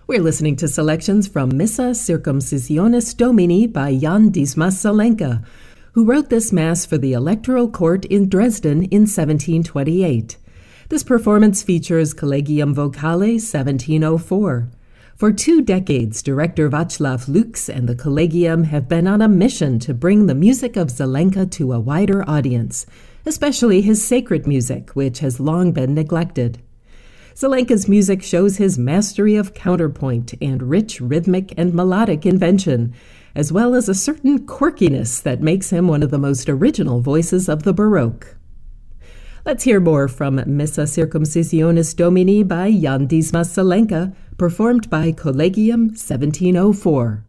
We're listening to selections from Missa Circumcisionis Domini by Jan Dismas Zelenka, who wrote this Mass for the Electoral Court in Dresden in 1728. This performance features Collegium Vocale 1704. For 2 decades, director Václav Lux and the Collegium have been on a mission to bring the music of Zelenka to a wider audience, especially his sacred music, which has long been neglected. Zelenka's music shows his mastery of counterpoint and rich rhythmic and melodic invention, as well as a certain quirkiness that makes him one of the most original voices of the Baroque. Let's hear more from Missa Circumcisionis Domini by Jan Dismas Zelenka, performed by Collegium 1704.